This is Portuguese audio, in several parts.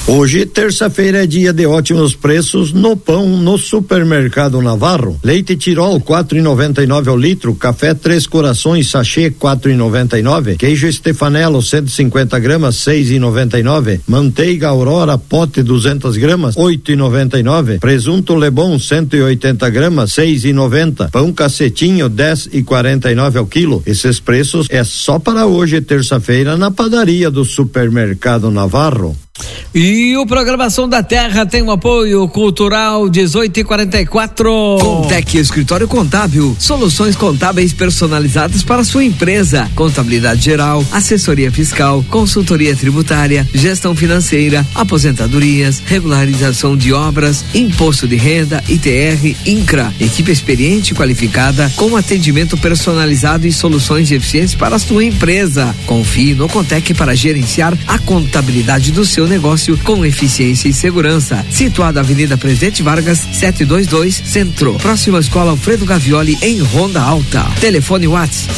Hoje, terça-feira, é dia de ótimos preços no pão no Supermercado Navarro. Leite Tirol, 4,99 ao litro. Café Três Corações, sachê, 4,99. Queijo Stefanello, 150 gramas, 6,99. Manteiga Aurora, pote, 200 gramas, 8,99. Presunto Lebon, 180 gramas, 6,90. Pão Cacetinho, 10,49 ao quilo. Esses preços é só para hoje, terça-feira, na padaria do Supermercado Navarro. E o Programação da Terra tem um apoio cultural 18h44. Contec Escritório Contábil, soluções contábeis personalizadas para sua empresa, contabilidade geral, assessoria fiscal, consultoria tributária, gestão financeira, aposentadorias, regularização de obras, imposto de renda, ITR, INCRA, equipe experiente e qualificada com atendimento personalizado e soluções eficientes para a sua empresa. Confie no Contec para gerenciar a contabilidade do seu negócio com eficiência e segurança. Situado Avenida Presidente Vargas, 722, Centro. Próxima Escola Alfredo Gavioli, em Ronda Alta. Telefone WhatsApp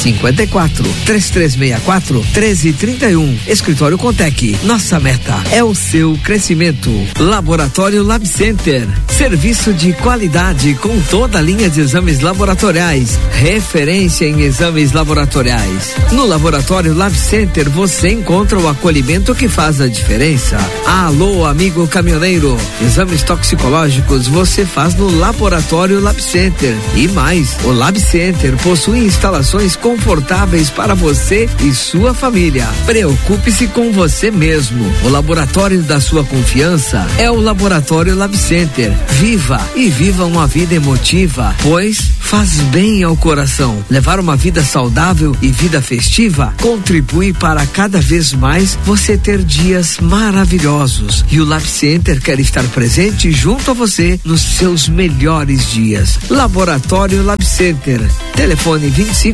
54-3364-1331. Escritório Contec. Nossa meta é o seu crescimento. Laboratório Lab Center. Serviço de qualidade com toda a linha de exames laboratoriais. Referência em exames laboratoriais. No Laboratório Lab Center você encontra o acolhimento que faz a diferença. Alô, amigo caminhoneiro, exames toxicológicos você faz no Laboratório Lab Center. E mais, o Lab Center possui instalações confortáveis para você e sua família. Preocupe-se com você mesmo. O laboratório da sua confiança é o Laboratório Lab Center. Viva uma vida emotiva, pois faz bem ao coração. Levar uma vida saudável e vida festiva contribui para cada vez mais você ter dias maravilhosos. E o Lab Center quer estar presente junto a você nos seus melhores dias. Laboratório Lab Center. Telefone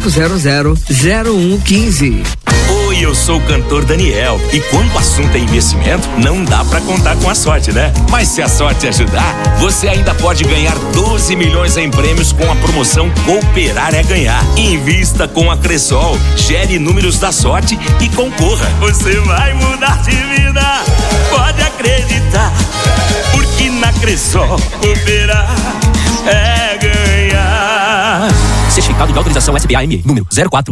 2500-0115. Oi, eu sou o cantor Daniel. E quando o assunto é investimento, não dá pra contar com a sorte, né? Mas se a sorte ajudar, você ainda pode ganhar 12 milhões em prêmios com a promoção Cooperar é Ganhar. Invista com a Cressol, gere números da sorte e concorra. Você vai mudar de vida, pode acreditar, porque na Cressol cooperar é ganhar. Certificado de autorização SBAM, número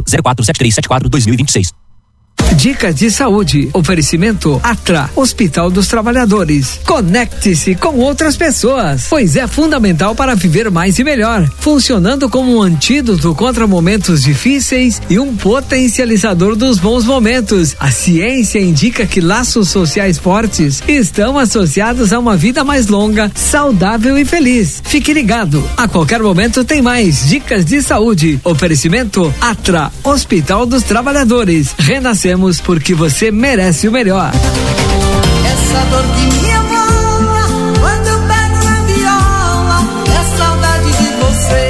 04047374-2026. Dicas de saúde. Oferecimento Atra, Hospital dos Trabalhadores. Conecte-se com outras pessoas, pois é fundamental para viver mais e melhor. Funcionando como um antídoto contra momentos difíceis e um potencializador dos bons momentos. A ciência indica que laços sociais fortes estão associados a uma vida mais longa, saudável e feliz. Fique ligado. A qualquer momento tem mais dicas de saúde. Oferecimento Atra, Hospital dos Trabalhadores. Renascemos porque você merece o melhor. Essa dor que me amola quando eu pego na viola, é saudade de você.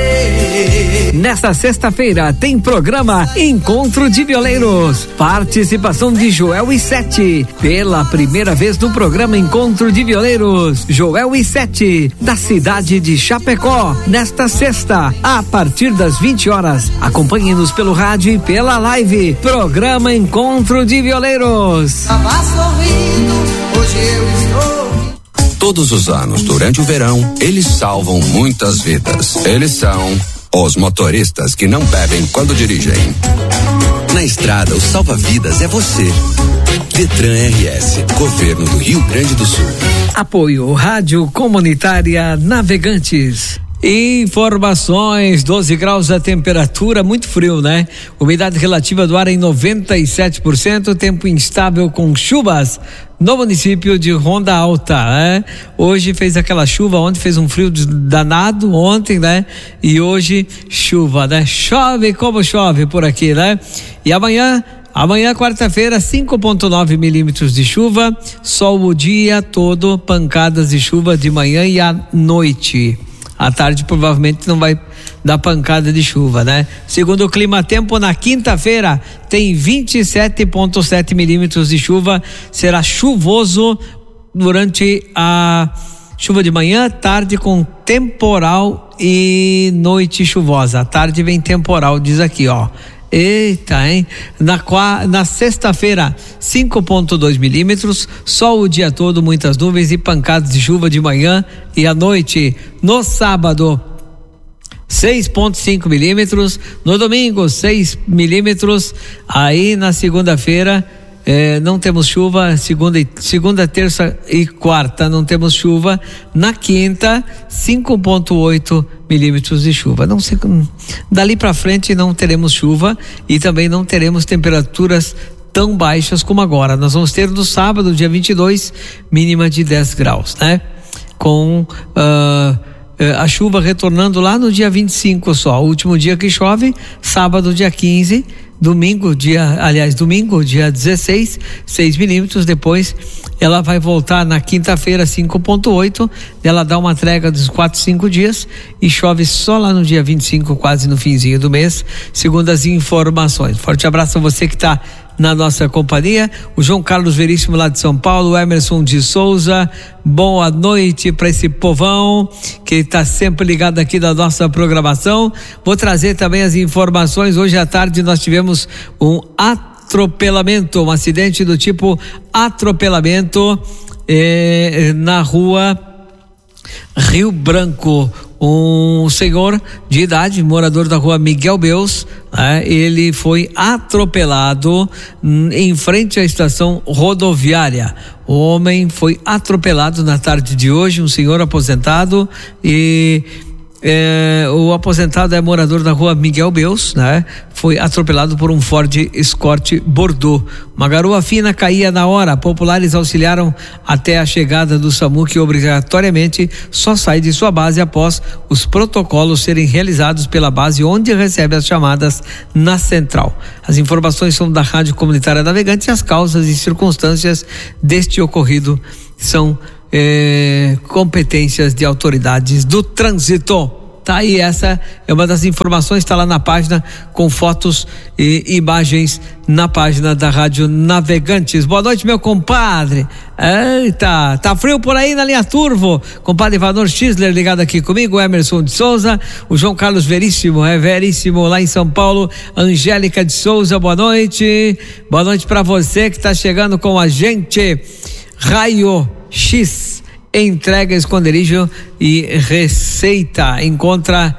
Nesta sexta-feira tem programa Encontro de Violeiros. Participação de Joel e Sete. Pela primeira vez no programa Encontro de Violeiros, Joel e Sete, da cidade de Chapecó. Nesta sexta, a partir das 20 horas. Acompanhe-nos pelo rádio e pela live. Programa Encontro de Violeiros. Tava sorrindo, hoje eu estou. Todos os anos, durante o verão, eles salvam muitas vidas. Eles são os motoristas que não bebem quando dirigem. Na estrada, o salva-vidas é você. Detran RS, Governo do Rio Grande do Sul. Apoio Rádio Comunitária Navegantes. Informações, 12 graus a temperatura, muito frio, né? Umidade relativa do ar em 97%, tempo instável com chuvas no município de Ronda Alta, né? Hoje fez aquela chuva, ontem fez um frio danado, ontem, né? E hoje chuva, né? Chove como chove por aqui, né? E amanhã, quarta-feira, 5,9 milímetros de chuva, sol o dia todo, pancadas de chuva de manhã e à noite. À tarde provavelmente não vai dar pancada de chuva, né? Segundo o Climatempo, na quinta-feira tem 27,7 milímetros de chuva. Será chuvoso durante a chuva de manhã, tarde com temporal e noite chuvosa. À tarde vem temporal, diz aqui, ó. Eita, hein? Na sexta-feira, 5,2 milímetros, sol o dia todo, muitas nuvens e pancadas de chuva de manhã e à noite. No sábado, 6,5 milímetros, no domingo 6 milímetros, aí na segunda-feira não temos chuva, segunda, terça e quarta não temos chuva, na quinta 5,8 milímetros de chuva. Não sei, dali para frente não teremos chuva e também não teremos temperaturas tão baixas como agora. Nós vamos ter no sábado, dia 22, mínima de 10 graus, né? Com a chuva retornando lá no dia 25 só, o último dia que chove, sábado dia 15, domingo dia 16, 6 milímetros, depois ela vai voltar na quinta-feira 5,8, ela dá uma trégua dos 4, 5 dias e chove só lá no dia 25, quase no finzinho do mês, segundo as informações. Forte abraço a você que está na nossa companhia, o João Carlos Veríssimo lá de São Paulo, o Emerson de Souza, boa noite para esse povão que está sempre ligado aqui na nossa programação. Vou trazer também as informações. Hoje à tarde nós tivemos um atropelamento, um acidente do tipo atropelamento na rua Rio Branco. Um senhor de idade, morador da rua Miguel Beus, ele foi atropelado em frente à estação rodoviária. O homem foi atropelado na tarde de hoje, um senhor aposentado, e o aposentado é morador da rua Miguel Beus, né? Foi atropelado por um Ford Escort Bordeaux. Uma garoa fina caía na hora. Populares auxiliaram até a chegada do SAMU, que obrigatoriamente só sai de sua base após os protocolos serem realizados pela base, onde recebe as chamadas na central. As informações são da Rádio Comunitária Navegantes e as causas e circunstâncias deste ocorrido são competências de autoridades do trânsito. Tá aí, essa é uma das informações, está lá na página com fotos e imagens na página da Rádio Navegantes. Boa noite, meu compadre. Eita, tá frio por aí na linha Turvo. Compadre Ivanor Schisler ligado aqui comigo, o Emerson de Souza, o João Carlos Veríssimo, Veríssimo lá em São Paulo, Angélica de Souza, boa noite. Boa noite para você que tá chegando com a gente. Raio X, entrega, esconderijo e receita. Encontra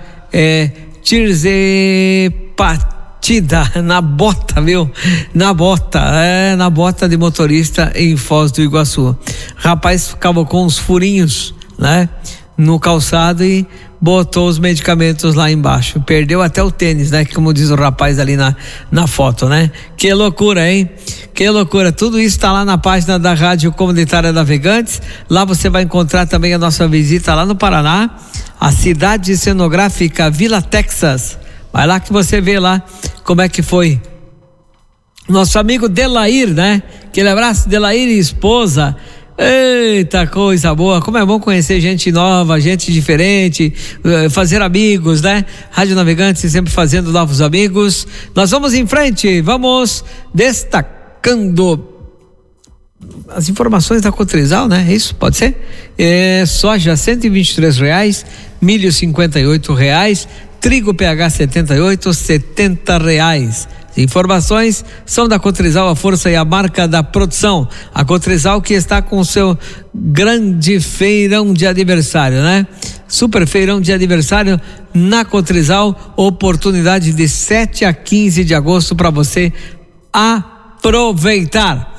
tirzepatida na bota, viu? Na bota de motorista em Foz do Iguaçu. Rapaz ficava com uns furinhos, né? No calçado e botou os medicamentos lá embaixo. Perdeu até o tênis, né? Como diz o rapaz ali na foto, né? Que loucura, hein? Que loucura. Tudo isso está lá na página da Rádio Comunitária Navegantes. Lá você vai encontrar também a nossa visita lá no Paraná, a cidade cenográfica Vila Texas. Vai lá que você vê lá como é que foi. Nosso amigo Delair, né? Aquele abraço, Delair e esposa. Eita, coisa boa, como é bom conhecer gente nova, gente diferente, fazer amigos, né? Rádio Navegantes sempre fazendo novos amigos. Nós vamos em frente, vamos destacando as informações da Cotrizal, né? Isso, pode ser? Soja R$123, milho R$58, trigo PH 78, R$70. Informações são da Cotrizal, a força e a marca da produção. A Cotrizal que está com o seu grande feirão de aniversário, né? Super feirão de aniversário na Cotrizal, oportunidade de 7 a 15 de agosto para você aproveitar.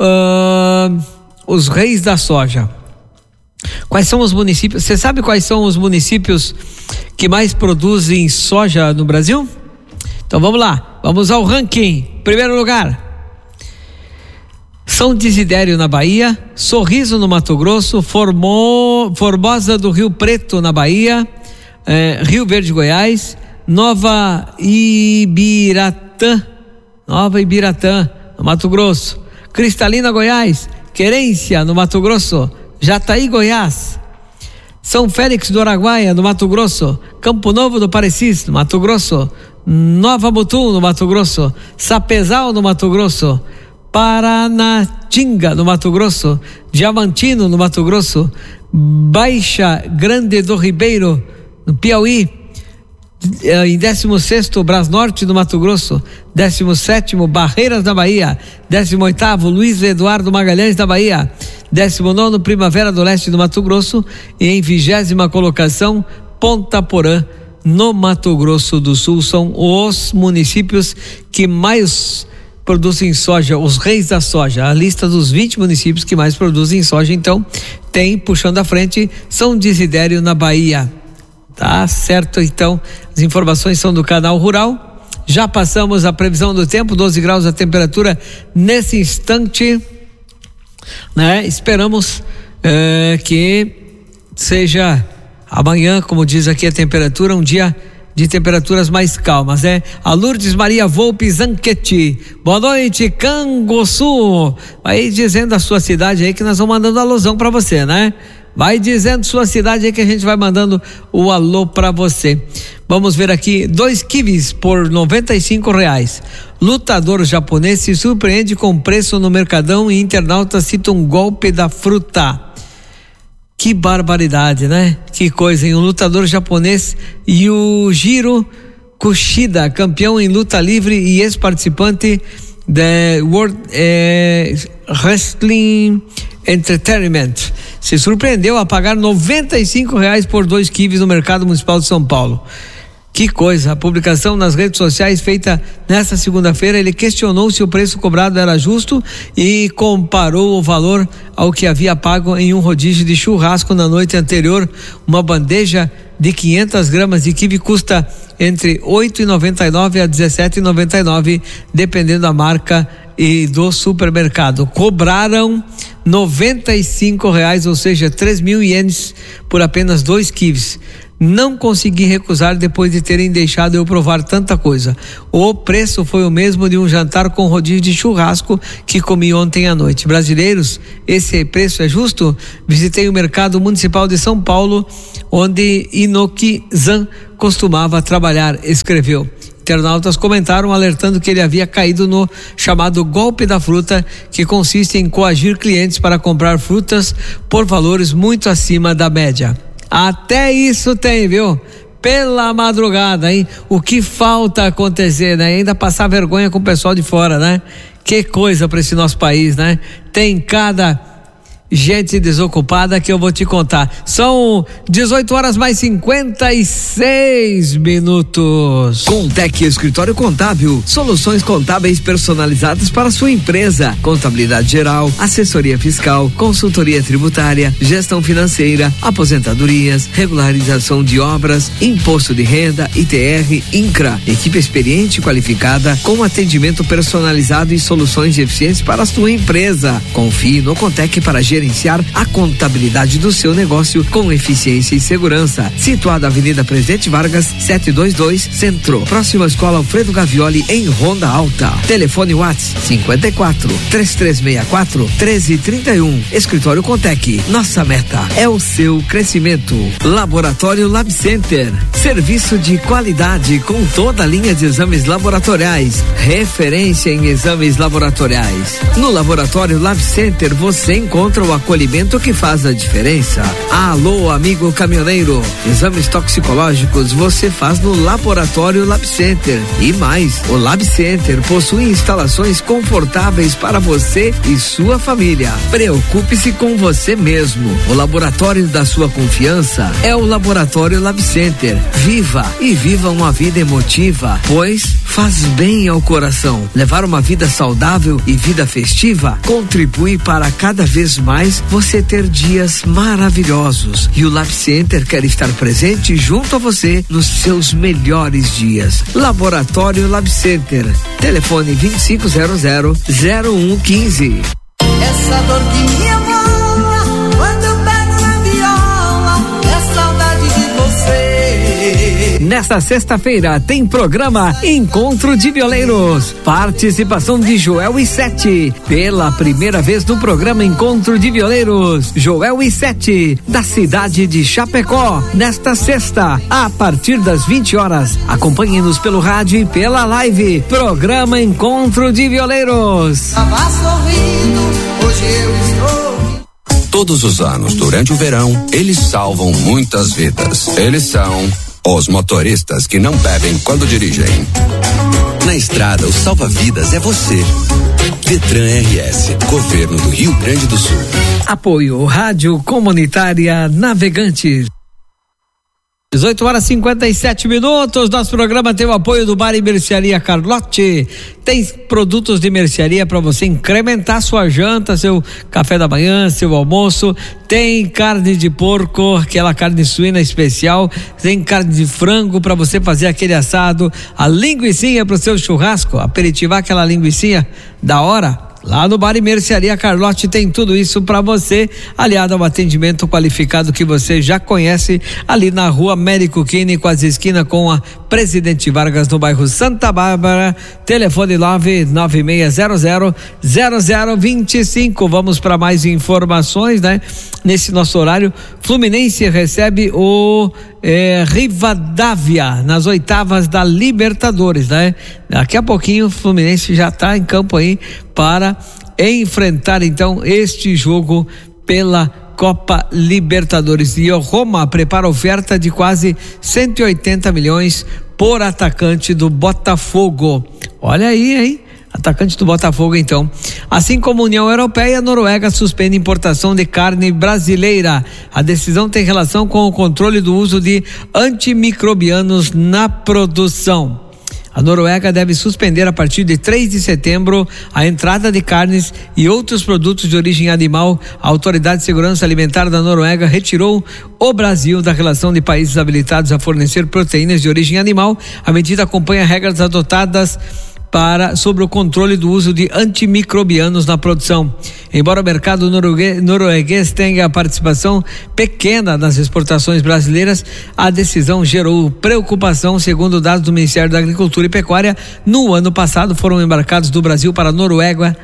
Os reis da soja. Quais são os municípios? Você sabe quais são os municípios que mais produzem soja no Brasil? Então vamos lá, vamos ao ranking. Primeiro lugar, São Desidério na Bahia, Sorriso no Mato Grosso, Formosa do Rio Preto na Bahia, Rio Verde, Goiás, Nova Ibiratã no Mato Grosso, Cristalina, Goiás, Querência no Mato Grosso, Jataí, Goiás, São Félix do Araguaia no Mato Grosso, Campo Novo do Parecis no Mato Grosso, Nova Mutum no Mato Grosso, Sapezal no Mato Grosso, Paranatinga no Mato Grosso, Diamantino no Mato Grosso, Baixa Grande do Ribeiro no Piauí, Em 16º, Brasnorte do Mato Grosso. 17º, Barreiras da Bahia. 18º, Luiz Eduardo Magalhães da Bahia. 19º, Primavera do Leste do Mato Grosso. E em 20ª colocação, Ponta Porã, no Mato Grosso do Sul. São os municípios que mais produzem soja, os reis da soja. A lista dos 20 municípios que mais produzem soja, então, tem, puxando à frente, São Desidério na Bahia. Tá certo, então, as informações são do Canal Rural. Já passamos a previsão do tempo, 12 graus a temperatura nesse instante, né? Esperamos que seja amanhã, como diz aqui a temperatura, um dia de temperaturas mais calmas, né? A Lourdes Maria Volpe Zanchetti, boa noite, Canguçu. Vai dizendo a sua cidade aí que nós vamos mandando alusão pra você, né? Vai dizendo sua cidade aí que a gente vai mandando o alô pra você. Vamos ver aqui, 2 kiwis por R$95. Lutador japonês se surpreende com preço no Mercadão e internauta cita um golpe da fruta. Que barbaridade, né? Que coisa, hein? Um lutador japonês, Yujiro Kushida, campeão em luta livre e ex-participante da World Wrestling Entertainment, se surpreendeu a pagar R$95 por 2 kiwis no Mercado Municipal de São Paulo. Que coisa, a publicação nas redes sociais feita nesta segunda-feira, ele questionou se o preço cobrado era justo e comparou o valor ao que havia pago em um rodízio de churrasco na noite anterior. Uma bandeja de 500 gramas de kiwi custa entre R$8,99 a R$17,99, dependendo da marca e do supermercado. Cobraram R$95, ou seja, 3.000 ienes por apenas 2 kiwis. Não consegui recusar depois de terem deixado eu provar tanta coisa. O preço foi o mesmo de um jantar com rodízio de churrasco que comi ontem à noite. Brasileiros, esse preço é justo? Visitei o Mercado Municipal de São Paulo, onde Inoki Zan costumava trabalhar, escreveu. Internautas comentaram alertando que ele havia caído no chamado golpe da fruta, que consiste em coagir clientes para comprar frutas por valores muito acima da média. Até isso tem, viu? Pela madrugada, hein? O que falta acontecer, né? Ainda passar vergonha com o pessoal de fora, né? Que coisa para esse nosso país, né? Tem cada gente desocupada que eu vou te contar. São 18 horas mais 56 minutos. Contec Escritório Contábil, soluções contábeis personalizadas para sua empresa, contabilidade geral, assessoria fiscal, consultoria tributária, gestão financeira, aposentadorias, regularização de obras, imposto de renda, ITR, INCRA, equipe experiente e qualificada com atendimento personalizado e soluções eficientes para a sua empresa. Confie no Contec para gerenciar a contabilidade do seu negócio com eficiência e segurança. Situado na Avenida Presidente Vargas, 722, Centro, próxima à Escola Alfredo Gavioli, em Ronda Alta. Telefone WhatsApp 54-3364-1331. Escritório Contec. Nossa meta é o seu crescimento. Laboratório Lab Center. Serviço de qualidade com toda a linha de exames laboratoriais. Referência em exames laboratoriais. No Laboratório Lab Center você encontra o acolhimento que faz a diferença. Alô, amigo caminhoneiro, exames toxicológicos você faz no Laboratório Lab Center. E mais, o Lab Center possui instalações confortáveis para você e sua família. Preocupe-se com você mesmo. O laboratório da sua confiança é o Laboratório Lab Center. Viva e viva uma vida emotiva, pois faz bem ao coração. Levar uma vida saudável e vida festiva contribui para cada vez mais você ter dias maravilhosos. E o Lab Center quer estar presente junto a você nos seus melhores dias. Laboratório Lab Center. Telefone 2500-0115. Essa dor que me amola quando eu pego na viola é saudade de você. Nesta sexta-feira tem programa Encontro de Violeiros. Participação de Joel e Sete. Pela primeira vez no programa Encontro de Violeiros, Joel e Sete, da cidade de Chapecó. Nesta sexta, a partir das 20 horas. Acompanhe-nos pelo rádio e pela live. Programa Encontro de Violeiros. Tava sorrindo, hoje eu estou. Todos os anos, durante o verão, eles salvam muitas vidas. Eles são os motoristas que não bebem quando dirigem. Na estrada, o salva-vidas é você. Detran RS, Governo do Rio Grande do Sul. Apoio Rádio Comunitária Navegantes. 18h57. Nosso programa tem o apoio do Bar e Mercearia Carlotti. Tem produtos de mercearia para você incrementar sua janta, seu café da manhã, seu almoço. Tem carne de porco, aquela carne suína especial. Tem carne de frango para você fazer aquele assado. A linguicinha para o seu churrasco, aperitivar aquela linguicinha da hora. Lá no Bar e Mercearia Carlotti tem tudo isso para você, aliado ao atendimento qualificado que você já conhece, ali na rua Américo Kine, quase esquina com a Presidente Vargas, no bairro Santa Bárbara. Telefone 996000025. Vamos para mais informações, né? Nesse nosso horário, Fluminense recebe o Rivadavia nas oitavas da Libertadores, né? Daqui a pouquinho o Fluminense já está em campo aí para enfrentar então este jogo pela Copa Libertadores. E o Roma prepara oferta de quase 180 milhões por atacante do Botafogo. Olha aí, hein? Atacante do Botafogo, então. Assim como a União Europeia, a Noruega suspende importação de carne brasileira. A decisão tem relação com o controle do uso de antimicrobianos na produção. A Noruega deve suspender a partir de 3 de setembro a entrada de carnes e outros produtos de origem animal. A Autoridade de Segurança Alimentar da Noruega retirou o Brasil da relação de países habilitados a fornecer proteínas de origem animal. A medida acompanha regras adotadas sobre o controle do uso de antimicrobianos na produção. Embora o mercado norueguês tenha participação pequena nas exportações brasileiras, a decisão gerou preocupação. Segundo dados do Ministério da Agricultura e Pecuária, no ano passado foram embarcados do Brasil para a Noruega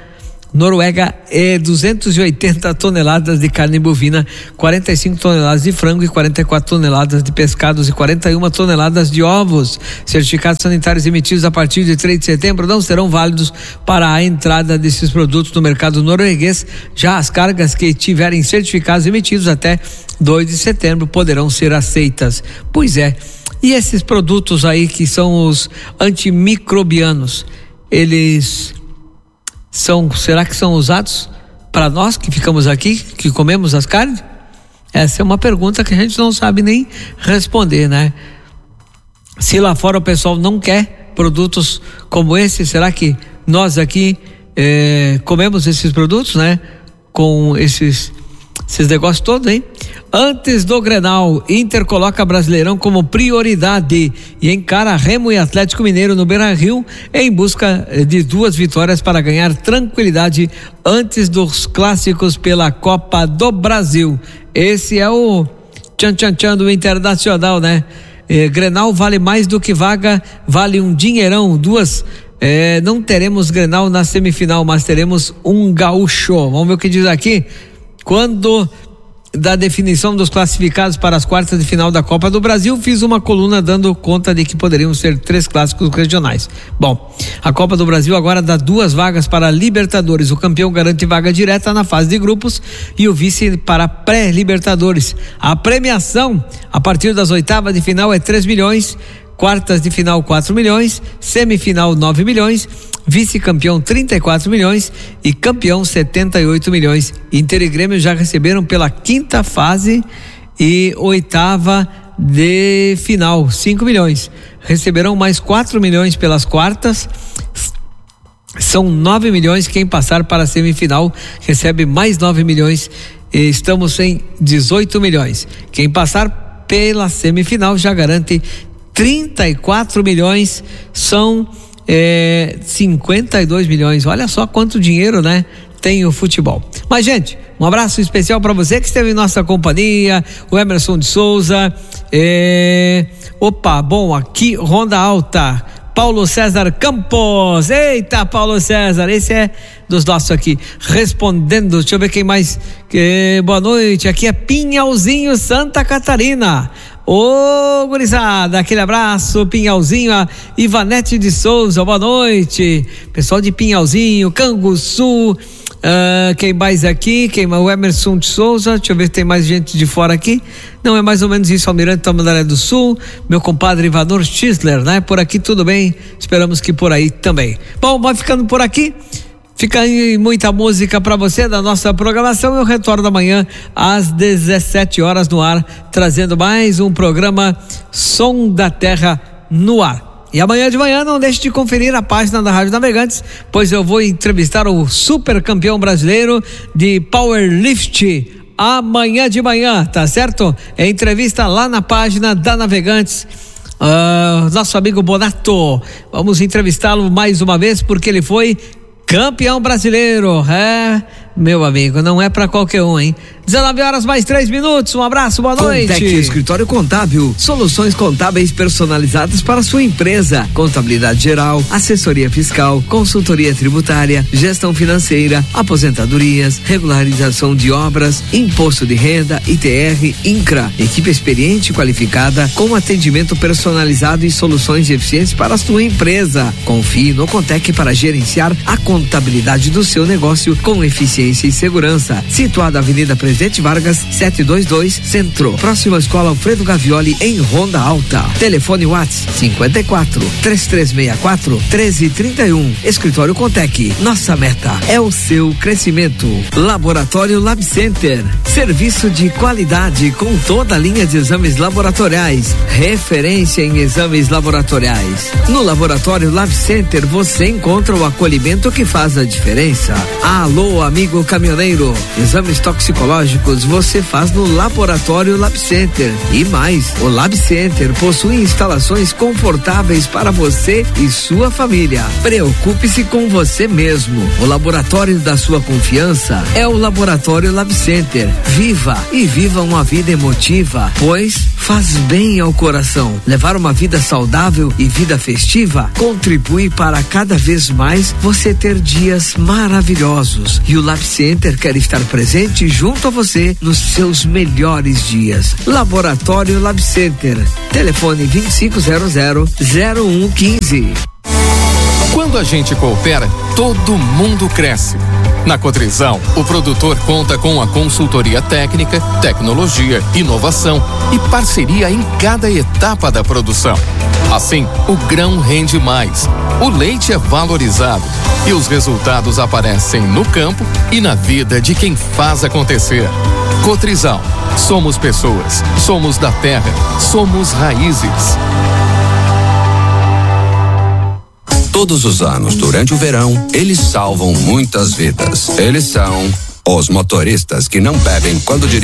280 toneladas de carne bovina, 45 toneladas de frango e 44 toneladas de pescados e 41 toneladas de ovos. Certificados sanitários emitidos a partir de 3 de setembro não serão válidos para a entrada desses produtos no mercado norueguês. Já as cargas que tiverem certificados emitidos até 2 de setembro poderão ser aceitas. Pois é, e esses produtos aí que são os antimicrobianos, será que são usados para nós que ficamos aqui, que comemos as carnes? Essa é uma pergunta que a gente não sabe nem responder, né? Se lá fora o pessoal não quer produtos como esse, será que nós aqui comemos esses produtos, né? Com esses negócios todos, hein? Antes do Grenal, Inter coloca Brasileirão como prioridade e encara Remo e Atlético Mineiro no Beira-Rio em busca de 2 vitórias para ganhar tranquilidade antes dos clássicos pela Copa do Brasil. Esse é o tchan do Internacional, né? Grenal vale mais do que vaga, vale um dinheirão, não teremos Grenal na semifinal, mas teremos um gaúcho. Vamos ver o que diz aqui. Quando da definição dos classificados para as quartas de final da Copa do Brasil, fiz uma coluna dando conta de que poderiam ser 3 clássicos regionais. Bom, a Copa do Brasil agora dá 2 vagas para a Libertadores. O campeão garante vaga direta na fase de grupos e o vice para pré-Libertadores. A premiação a partir das oitavas de final é 3 milhões, quartas de final 4 milhões, semifinal 9 milhões, vice-campeão 34 milhões e campeão 78 milhões. Inter e Grêmio já receberam pela 5ª fase e 8ª de final 5 milhões. Receberão mais 4 milhões pelas quartas. São 9 milhões. Quem passar para a semifinal recebe mais 9 milhões. Estamos em 18 milhões. Quem passar pela semifinal já garante 34 milhões. São 52 milhões. Olha só quanto dinheiro, né? Tem o futebol. Mas, gente, um abraço especial para você que esteve em nossa companhia, o Emerson de Souza. Bom, aqui Ronda Alta, Paulo César Campos. Eita, Paulo César, esse é dos nossos aqui. Respondendo, deixa eu ver quem mais. Boa noite, aqui é Pinhalzinho, Santa Catarina. Ô, gurizada, aquele abraço, Pinhalzinho, a Ivanete de Souza, boa noite. Pessoal de Pinhalzinho, Canguçu, Quem mais aqui? O Emerson de Souza, deixa eu ver se tem mais gente de fora aqui. Não, é mais ou menos isso, Almirante Tamandaré do Sul, meu compadre Ivanor Schisler, né? Por aqui tudo bem, esperamos que por aí também. Bom, vai ficando por aqui. Fica aí muita música para você da nossa programação. Eu retorno amanhã às 17 horas no ar, trazendo mais um programa Som da Terra no ar. E amanhã de manhã não deixe de conferir a página da Rádio Navegantes, pois eu vou entrevistar o super campeão brasileiro de Powerlift amanhã de manhã, tá certo? É entrevista lá na página da Navegantes. Nosso amigo Bonato, vamos entrevistá-lo mais uma vez porque ele foi campeão brasileiro. Meu amigo, não é pra qualquer um, hein? 19 horas mais 3 minutos, um abraço, boa noite. Contec Escritório Contábil, soluções contábeis personalizadas para sua empresa, contabilidade geral, assessoria fiscal, consultoria tributária, gestão financeira, aposentadorias, regularização de obras, imposto de renda, ITR, INCRA, equipe experiente e qualificada com atendimento personalizado e soluções eficientes para a sua empresa. Confie no Contec para gerenciar a contabilidade do seu negócio com eficiência e segurança. Situado na Avenida Presidente Vargas, 722 Centro, próxima à Escola Alfredo Gavioli, em Ronda Alta. Telefone WhatsApp 54 3364 1331. Escritório Contec. Nossa meta é o seu crescimento. Laboratório Lab Center. Serviço de qualidade com toda a linha de exames laboratoriais. Referência em exames laboratoriais. No Laboratório Lab Center você encontra o acolhimento que faz a diferença. Alô, amigo caminhoneiro. Exames toxicológicos você faz no Laboratório Lab Center. E mais, o Lab Center possui instalações confortáveis para você e sua família. Preocupe-se com você mesmo. O laboratório da sua confiança é o Laboratório Lab Center. Viva e viva uma vida emotiva, pois faz bem ao coração. Levar uma vida saudável e vida festiva contribui para cada vez mais você ter dias maravilhosos. E o Lab Center quer estar presente junto a você nos seus melhores dias. Laboratório Lab Center. Telefone 2500-0115. Quando a gente coopera, todo mundo cresce. Na Cotrizal, o produtor conta com a consultoria técnica, tecnologia, inovação e parceria em cada etapa da produção. Assim, o grão rende mais, o leite é valorizado e os resultados aparecem no campo e na vida de quem faz acontecer. Cotrizal, somos pessoas, somos da terra, somos raízes. Todos os anos, durante o verão, eles salvam muitas vidas. Eles são os motoristas que não bebem quando dirigem.